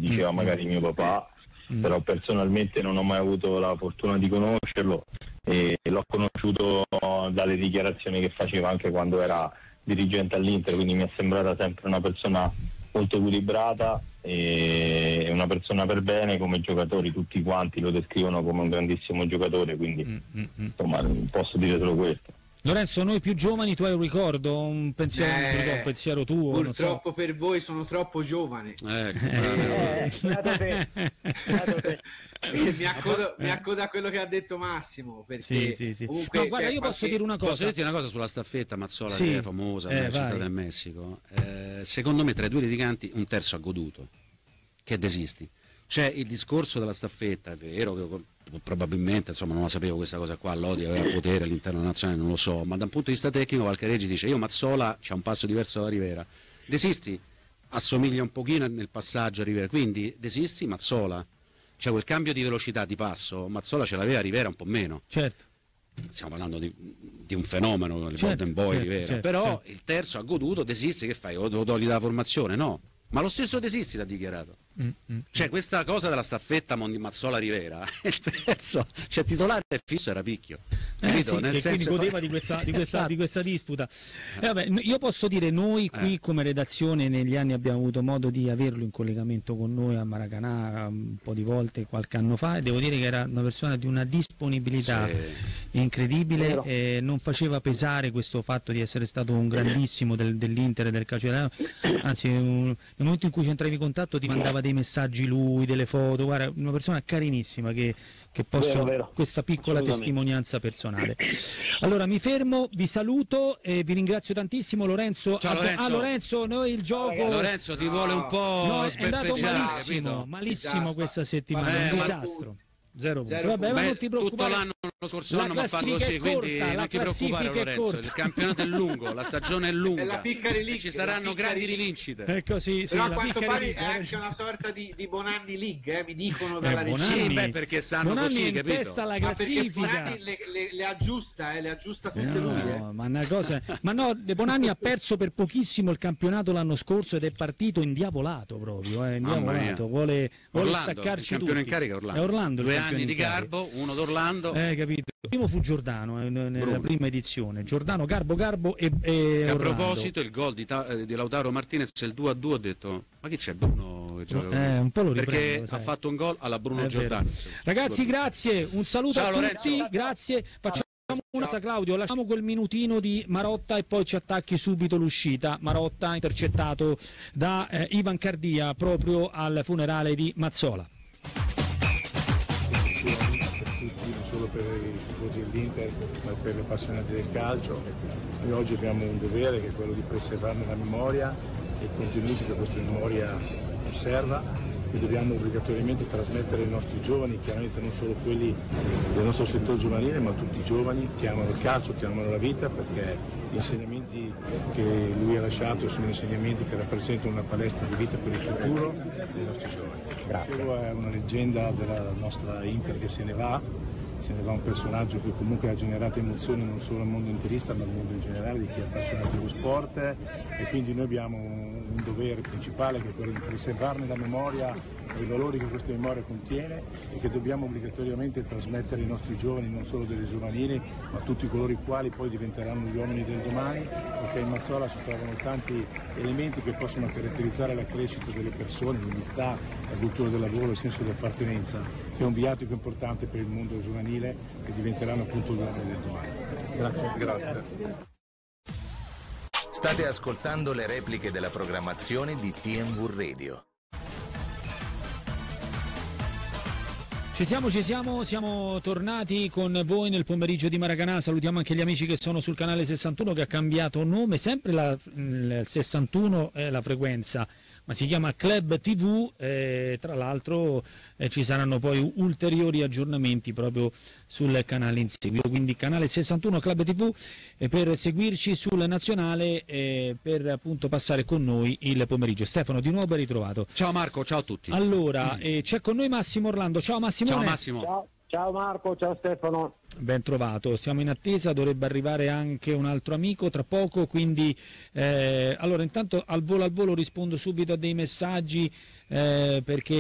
diceva magari mio papà, però personalmente non ho mai avuto la fortuna di conoscerlo e l'ho conosciuto dalle dichiarazioni che faceva anche quando era dirigente all'Inter, quindi mi è sembrata sempre una persona molto equilibrata e una persona per bene. Come giocatori tutti quanti lo descrivono come un grandissimo giocatore, quindi insomma posso dire solo questo. Lorenzo, noi più giovani, tu hai un ricordo, un pensiero tuo? Purtroppo per voi sono troppo giovane. Mi accodo a quello che ha detto Massimo, perché sì. Comunque, no, guarda, io posso dire una cosa. Posso dirti una cosa sulla staffetta Mazzola, che è famosa, città del Messico? Secondo me tra i due litiganti un terzo ha goduto, che desisti. C'è il discorso della staffetta, è vero che probabilmente, insomma, non la sapevo questa cosa qua, Lodi aveva potere all'interno nazionale, non lo so, ma da un punto di vista tecnico Valcareggi dice: io Mazzola c'ha un passo diverso da Rivera, desisti, assomiglia un pochino nel passaggio a Rivera, quindi desisti Mazzola, c'è quel cambio di velocità di passo, Mazzola ce l'aveva, Rivera un po' meno. Certo. Stiamo parlando di un fenomeno, il Golden Boy Rivera, però il terzo ha goduto, desisti, che fai? O togli dalla formazione? No. Ma lo stesso Desisti l'ha dichiarato. Cioè questa cosa della staffetta Mazzola Rivera, il terzo, cioè titolare fisso era Picchio, capito? Nel senso, quindi godeva di questa disputa. Vabbè, io posso dire, noi qui come redazione negli anni abbiamo avuto modo di averlo in collegamento con noi a Maracanã un po' di volte qualche anno fa, e devo dire che era una persona di una disponibilità incredibile, e non faceva pesare questo fatto di essere stato un grandissimo dell'Inter e del calcio italiano, anzi nel momento in cui ci entravi in contatto ti mandava dei messaggi lui, delle foto, guarda, una persona carinissima che posso, vero. Questa piccola testimonianza personale. Allora mi fermo, vi saluto e vi ringrazio tantissimo. Lorenzo. Ciao Lorenzo. Lorenzo, noi il gioco. Lorenzo ti vuole un po' è andato malissimo questa settimana, un disastro. 0 punti. Vabbè, ma non ti preoccupare. Tutto l'anno, lo scorso anno, ma fatto così, quindi non ti preoccupare Lorenzo, il campionato è lungo, la stagione è lunga, la League, ci saranno grandi rivincite. Ecco, sì, però a quanto pare è anche una sorta di Bonanni League, mi dicono dalla regia. Sì, perché sanno Bonanni così, capito? Testa alla classifica. Bonanni le aggiusta tutte lui. Ma una cosa, ma no, De Bonanni ha perso per pochissimo il campionato l'anno scorso ed è partito indiavolato proprio, indiavolato, vuole staccarci il campione tutti. in carica è Orlando. È Orlando 2 anni di Garbo, uno d'Orlando. Capito. Il primo fu Giordano nella prima edizione. Giordano, Garbo e a Orlando. proposito, il gol di Lautaro Martinez, il 2-2, ho detto: ma chi c'è Bruno? Un po' lo riprendo, perché ha fatto un gol alla Bruno Giordano. Ragazzi, grazie, un saluto a tutti, Lorenzo. grazie. Facciamo una cosa, Claudio, lasciamo quel minutino di Marotta e poi ci attacchi subito l'uscita. Marotta intercettato da Ivan Cardia proprio al funerale di Mazzola. Non solo per i tifosi dell'Inter ma per gli appassionati del calcio. Noi oggi abbiamo un dovere che è quello di preservarne la memoria e i contenuti che questa memoria conserva, che dobbiamo obbligatoriamente trasmettere ai nostri giovani, chiaramente non solo quelli del nostro settore giovanile ma tutti i giovani che amano il calcio, che amano la vita, perché gli insegnamenti che lui ha lasciato sono insegnamenti che rappresentano una palestra di vita per il futuro dei nostri giovani. Grazie. È una leggenda della nostra Inter che se ne va un personaggio che comunque ha generato emozioni non solo al mondo interista ma al mondo in generale di chi è appassionato dello sport, e quindi noi abbiamo un dovere principale che è quello di preservarne la memoria e i valori che questa memoria contiene e che dobbiamo obbligatoriamente trasmettere ai nostri giovani, non solo delle giovanili ma tutti coloro i quali poi diventeranno gli uomini del domani, perché in Mazzola si trovano tanti elementi che possono caratterizzare la crescita delle persone, l'umiltà, la cultura del lavoro, il senso di appartenenza, che è un viatico importante per il mondo giovanile che diventeranno appunto gli uomini del domani. Grazie. State ascoltando le repliche della programmazione di TNV Radio. Ci siamo tornati con voi nel pomeriggio di Maracanã. Salutiamo anche gli amici che sono sul canale 61 che ha cambiato nome, sempre il 61 è la frequenza, ma si chiama Club TV, tra l'altro ci saranno poi ulteriori aggiornamenti proprio sul canale in seguito, quindi canale 61 Club TV per seguirci sul nazionale, per appunto passare con noi il pomeriggio. Stefano, di nuovo ben ritrovato. Ciao Marco, ciao a tutti. Allora, c'è con noi Massimo Orlando. Ciao Massimo. Ciao Massimo. Ciao Marco, ciao Stefano. Ben trovato, siamo in attesa, dovrebbe arrivare anche un altro amico tra poco, quindi allora intanto al volo rispondo subito a dei messaggi perché